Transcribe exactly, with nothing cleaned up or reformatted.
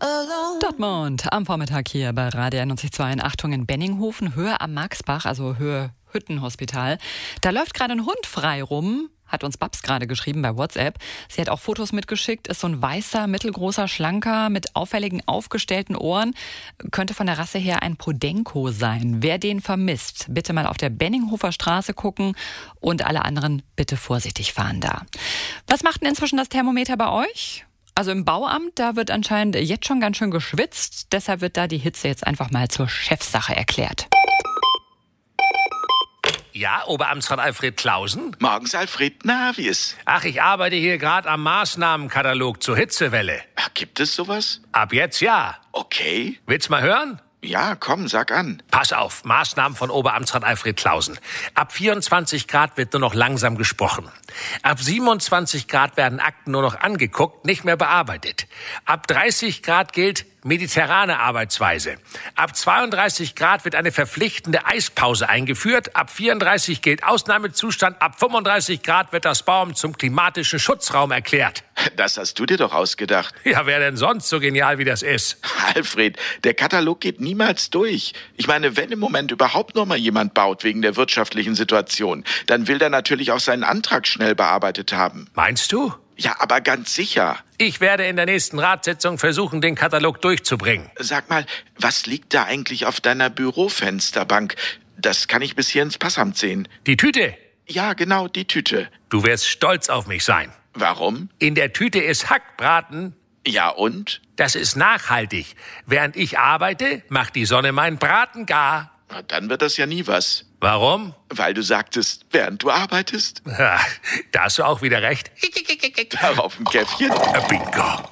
Dortmund am Vormittag hier bei Radio einundneunzig Komma zwei in Achtung in Benninghofen, Höhe am Maxbach, also Höhe Hüttenhospital. Da läuft gerade ein Hund frei rum, hat uns Babs gerade geschrieben bei WhatsApp. Sie hat auch Fotos mitgeschickt, ist so ein weißer, mittelgroßer, schlanker, mit auffälligen, aufgestellten Ohren. Könnte von der Rasse her ein Podenco sein. Wer den vermisst, bitte mal auf der Benninghofer Straße gucken und alle anderen bitte vorsichtig fahren da. Was macht denn inzwischen das Thermometer bei euch? Also im Bauamt, da wird anscheinend jetzt schon ganz schön geschwitzt. Deshalb wird da die Hitze jetzt einfach mal zur Chefsache erklärt. Ja, Oberamtsrat Alfred Clausen? Morgens, Alfred. Na, wie ist? Ach, ich arbeite hier gerade am Maßnahmenkatalog zur Hitzewelle. Ach, gibt es sowas? Ab jetzt ja. Okay. Willst mal hören? Ja, komm, sag an. Pass auf, Maßnahmen von Oberamtsrat Alfred Clausen. Ab vierundzwanzig Grad wird nur noch langsam gesprochen. Ab siebenundzwanzig Grad werden Akten nur noch angeguckt, nicht mehr bearbeitet. Ab dreißig Grad gilt mediterrane Arbeitsweise. Ab zweiunddreißig Grad wird eine verpflichtende Eispause eingeführt. Ab vierunddreißig gilt Ausnahmezustand. Ab fünfunddreißig Grad wird das Bauamt zum klimatischen Schutzraum erklärt. Das hast du dir doch ausgedacht. Ja, wer denn sonst so genial wie das ist? Alfred, der Katalog geht niemals durch. Ich meine, wenn im Moment überhaupt noch mal jemand baut wegen der wirtschaftlichen Situation, dann will der natürlich auch seinen Antrag schnell bearbeitet haben. Meinst du? Ja, aber ganz sicher. Ich werde in der nächsten Ratssitzung versuchen, den Katalog durchzubringen. Sag mal, was liegt da eigentlich auf deiner Bürofensterbank? Das kann ich bis hier ins Passamt sehen. Die Tüte? Ja, genau, die Tüte. Du wirst stolz auf mich sein. Warum? In der Tüte ist Hackbraten. Ja, und? Das ist nachhaltig. Während ich arbeite, macht die Sonne meinen Braten gar. Na, dann wird das ja nie was. Warum? Weil du sagtest, während du arbeitest. Da hast du auch wieder recht. Darauf ein Käffchen. Bingo.